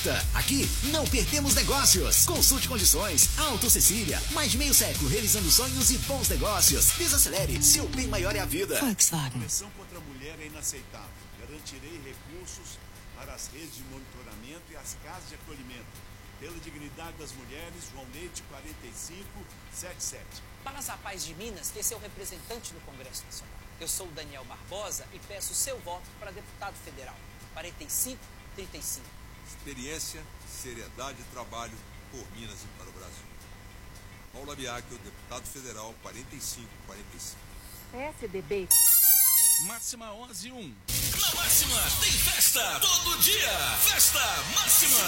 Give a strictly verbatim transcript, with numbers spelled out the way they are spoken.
festa. Aqui não perdemos negócios. Consulte condições. Auto Cecília, mais de meio século realizando sonhos e bons negócios. Desacelere, seu bem maior é a vida. Volkswagen. A pressão contra a mulher é inaceitável. Garantirei recursos para as redes de monitoramento e as casas de acolhimento. Pela dignidade das mulheres, João Leite, quarenta e cinco, setenta e sete. Balas Rapaz de Minas tem seu representante no Congresso Nacional. Eu sou o Daniel Barbosa e peço seu voto para deputado federal. quarenta e cinco, trinta e cinco. Experiência, seriedade e trabalho por Minas e para o Brasil. Paulo Abiaco, deputado federal, quarenta e cinco, quarenta e cinco. P S D B. Máxima onze um. Na Máxima tem festa todo dia. Festa Máxima.